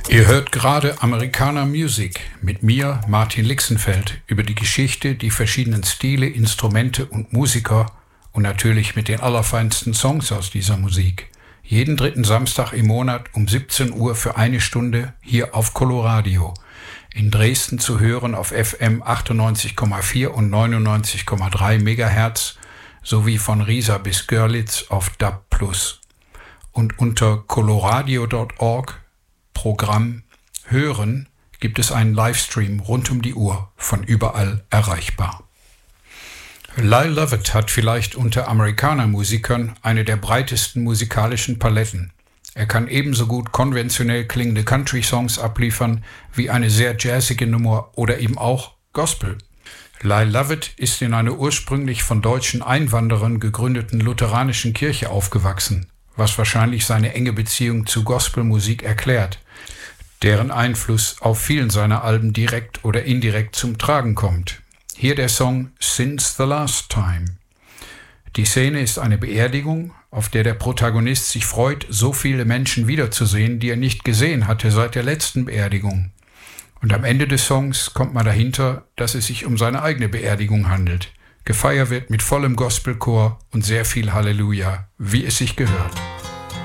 Ihr hört gerade Americana Music mit mir, Martin Lixenfeld, über die Geschichte, die verschiedenen Stile, Instrumente und Musiker und natürlich mit den allerfeinsten Songs aus dieser Musik. Jeden dritten Samstag im Monat um 17 Uhr für eine Stunde hier auf Coloradio. In Dresden zu hören auf FM 98,4 und 99,3 MHz sowie von Riesa bis Görlitz auf DAB+. Und unter coloradio.org Programm Hören gibt es einen Livestream rund um die Uhr von überall erreichbar. Lyle Lovett hat vielleicht unter Americana-Musikern eine der breitesten musikalischen Paletten. Er kann ebenso gut konventionell klingende Country-Songs abliefern wie eine sehr jazzige Nummer oder eben auch Gospel. Lyle Lovett ist in einer ursprünglich von deutschen Einwanderern gegründeten lutheranischen Kirche aufgewachsen, was wahrscheinlich seine enge Beziehung zu Gospelmusik erklärt, deren Einfluss auf vielen seiner Alben direkt oder indirekt zum Tragen kommt. Hier der Song Since the Last Time. Die Szene ist eine Beerdigung, auf der der Protagonist sich freut, so viele Menschen wiederzusehen, die er nicht gesehen hatte seit der letzten Beerdigung. Und am Ende des Songs kommt man dahinter, dass es sich um seine eigene Beerdigung handelt. Gefeiert wird mit vollem Gospelchor und sehr viel Halleluja, wie es sich gehört.